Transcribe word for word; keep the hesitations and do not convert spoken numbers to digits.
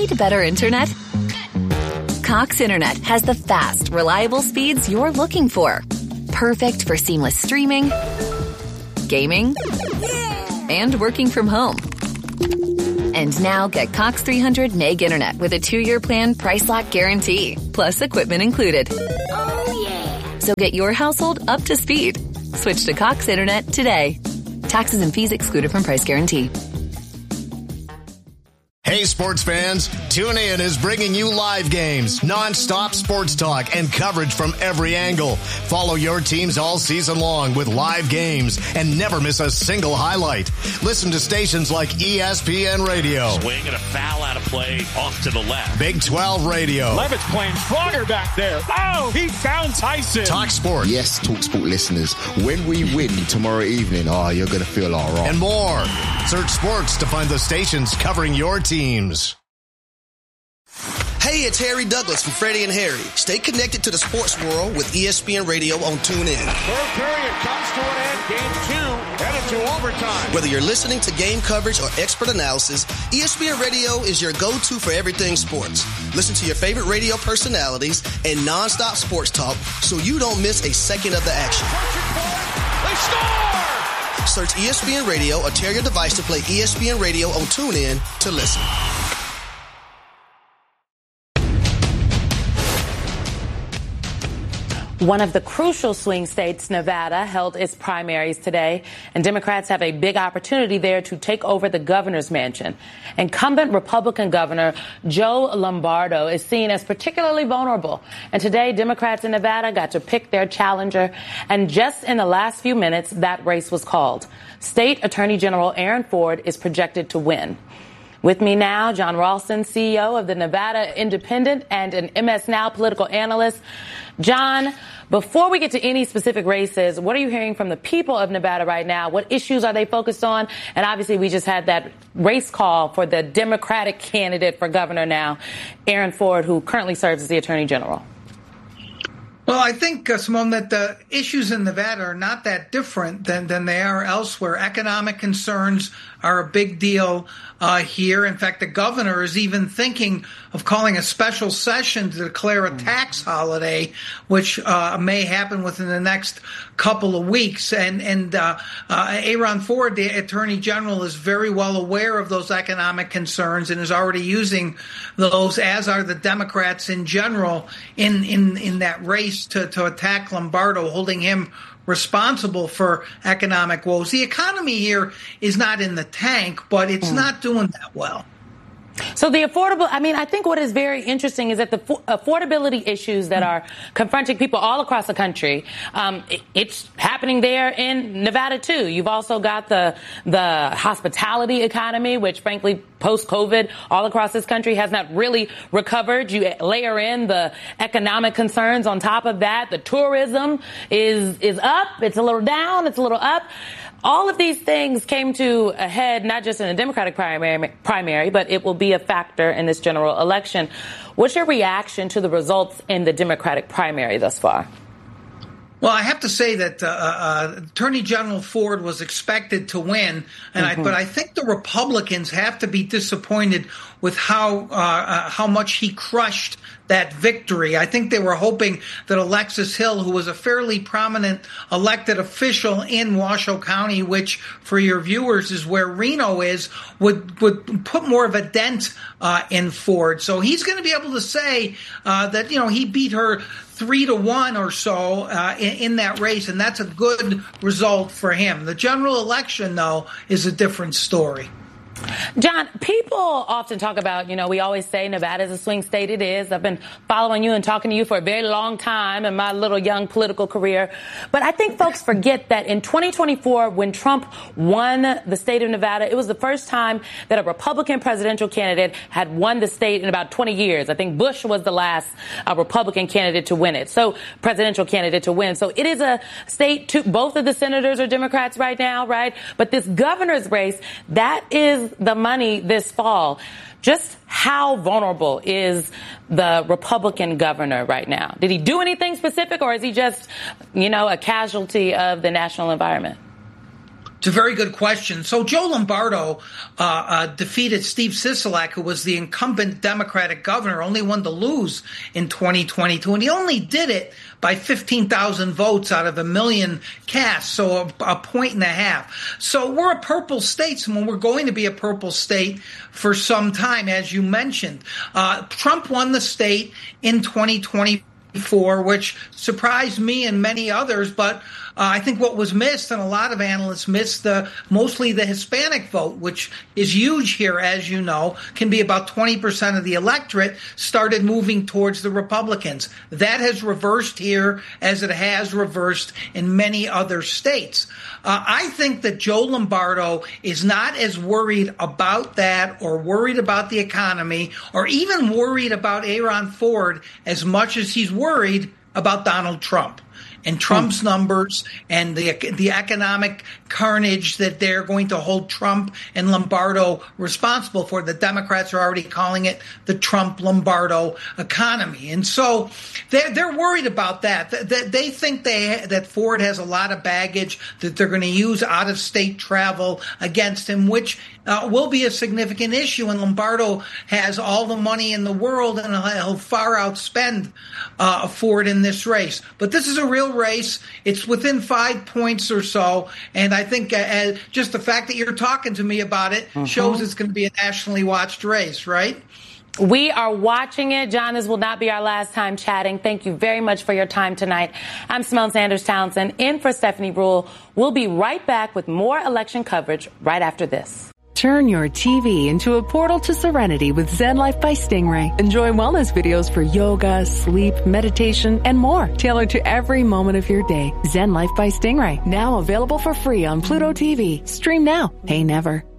Need better internet? Cox Internet has the fast, reliable speeds you're looking for. Perfect for seamless streaming, gaming, and working from home. And now get Cox three hundred meg internet with a two-year plan price lock guarantee, plus equipment included. Oh, yeah. So get your household up to speed. Switch to Cox Internet today. Taxes and fees excluded from price guarantee. Hey, sports fans, TuneIn is bringing you live games, non-stop sports talk, and coverage from every angle. Follow your teams all season long with live games and never miss a single highlight. Listen to stations like E S P N Radio. Swing and a foul out of play off to the left. Big twelve Radio. Levitt's playing stronger back there. Oh, he found Tyson. Talk Sport. Yes, Talk Sport listeners, when we win tomorrow evening, oh, you're going to feel all right. And more. Search sports to find the stations covering your teams. Hey, it's Harry Douglas from Freddie and Harry. Stay connected to the sports world with E S P N Radio on TuneIn. Third period comes to an end. Game two headed to overtime. Whether you're listening to game coverage or expert analysis, E S P N Radio is your go-to for everything sports. Listen to your favorite radio personalities and nonstop sports talk so you don't miss a second of the action. They score! Search E S P N Radio or tear your device to play E S P N Radio on TuneIn to listen. One of the crucial swing states, Nevada, held its primaries today, and Democrats have a big opportunity there to take over the governor's mansion. Incumbent Republican Governor Joe Lombardo is seen as particularly vulnerable, and today Democrats in Nevada got to pick their challenger, and just in the last few minutes, that race was called. State Attorney General Aaron Ford is projected to win. With me now, John Ralston, C E O of the Nevada Independent and an M S Now political analyst. John, before we get to any specific races, what are you hearing from the people of Nevada right now? What issues are they focused on? And obviously, we just had that race call for the Democratic candidate for governor now, Aaron Ford, who currently serves as the Attorney General. Well, I think, uh, Simone, that the issues in Nevada are not that different than, than they are elsewhere. Economic concerns are a big deal uh, here. In fact, the governor is even thinking of calling a special session to declare a tax holiday, which uh, may happen within the next couple of weeks. And, and uh, uh, Aaron Ford, the Attorney General, is very well aware of those economic concerns and is already using those, as are the Democrats in general, in, in, in that race to, to attack Lombardo, holding him responsible for economic woes. The economy here is not in the tank, but it's mm. not doing that well. So the affordable, I mean, I think what is very interesting is that the affordability issues that are confronting people all across the country, um, it, it's happening there in Nevada, too. You've also got the the hospitality economy, which, frankly, post-COVID, all across this country has not really recovered. You layer in the economic concerns on top of that. The tourism is is up. It's a little down. It's a little up. All of these things came to a head, not just in the Democratic primary, primary, but it will be a factor in this general election. What's your reaction to the results in the Democratic primary thus far? Well, I have to say that uh, uh, Attorney General Ford was expected to win, and mm-hmm. I, but I think the Republicans have to be disappointed with how uh, uh, how much he crushed that victory. I think they were hoping that Alexis Hill, who was a fairly prominent elected official in Washoe County, which for your viewers is where Reno is, would would put more of a dent uh, in Ford. So he's going to be able to say uh, that, you know, he beat her three to one or so uh, in, in that race, and that's a good result for him. The general election, though, is a different story. John, people often talk about, you know, we always say Nevada is a swing state. It is. I've been following you and talking to you for a very long time in my little young political career. But I think folks forget that in twenty twenty-four, when Trump won the state of Nevada, it was the first time that a Republican presidential candidate had won the state in about twenty years. I think Bush was the last uh, Republican candidate to win it. So presidential candidate to win. So it is a state to both of the senators are Democrats right now, right? But this governor's race, that is the money this fall. Just how vulnerable is the Republican governor right now? Did he do anything specific, or is he just, you know, a casualty of the national environment? It's a very good question. So Joe Lombardo uh, uh, defeated Steve Sisolak, who was the incumbent Democratic governor, only one to lose in twenty twenty-two. And he only did it by fifteen thousand votes out of a million cast, so a, a point and a half. So we're a purple state, and we're going to be a purple state for some time, as you mentioned. Uh, Trump won the state in twenty twenty-four, which surprised me and many others, but Uh, I think what was missed, and a lot of analysts missed, the mostly the Hispanic vote, which is huge here, as you know, can be about twenty percent of the electorate, started moving towards the Republicans. That has reversed here, as it has reversed in many other states. Uh, I think that Joe Lombardo is not as worried about that, or worried about the economy, or even worried about Aaron Ford as much as he's worried about Donald Trump and Trump's numbers and the the economic carnage that they're going to hold Trump and Lombardo responsible for. The Democrats are already calling it the Trump-Lombardo economy. And so they're, they're worried about that. They think they that Ford has a lot of baggage that they're going to use out-of-state travel against him, which uh, will be a significant issue. And Lombardo has all the money in the world, and he'll far outspend uh, Ford in this race. But this is a real race. It's within five points or so, and I think uh, just the fact that you're talking to me about it mm-hmm. shows it's going to be a nationally watched race, right? We are watching it. John, this will not be our last time chatting. Thank you very much for your time tonight. I'm Simone Sanders Townsend, in for Stephanie Ruhle. We'll be right back with more election coverage right after this. Turn your T V into a portal to serenity with Zen Life by Stingray. Enjoy wellness videos for yoga, sleep, meditation, and more, tailored to every moment of your day. Zen Life by Stingray, now available for free on Pluto T V. Stream now, pay never.